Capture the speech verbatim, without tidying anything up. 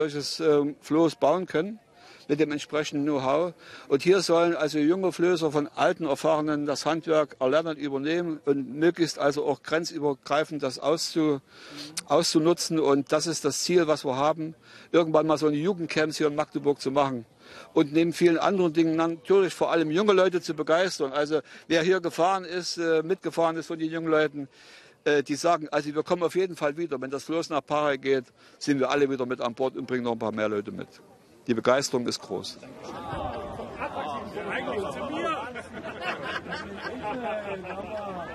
solches äh, Floß bauen können mit dem entsprechenden Know-how. Und hier sollen also junge Flößer von alten Erfahrenen das Handwerk erlernen, übernehmen und möglichst also auch grenzübergreifend das auszu, auszunutzen. Und das ist das Ziel, was wir haben, irgendwann mal so eine Jugendcamps hier in Magdeburg zu machen. Und neben vielen anderen Dingen natürlich vor allem junge Leute zu begeistern. Also wer hier gefahren ist, äh, mitgefahren ist von den jungen Leuten, äh, die sagen, also wir kommen auf jeden Fall wieder. Wenn das Floß nach Parey geht, sind wir alle wieder mit an Bord und bringen noch ein paar mehr Leute mit. Die Begeisterung ist groß. Zu mir.